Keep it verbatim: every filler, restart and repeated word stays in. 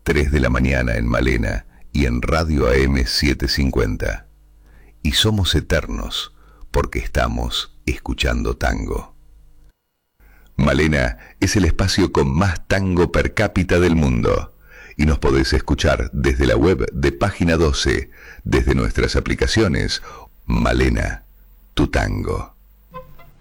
tres de la mañana en Malena y en Radio A M setecientos cincuenta. Y somos eternos porque estamos escuchando tango. Malena es el espacio con más tango per cápita del mundo y nos podés escuchar desde la web de Página doce, desde nuestras aplicaciones. Malena, tu tango.